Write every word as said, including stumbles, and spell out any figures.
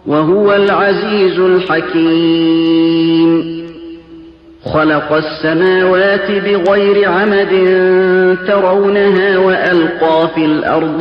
وهو العزيز الحكيم. خلق السماوات بغير عمد ترونها وألقى في الأرض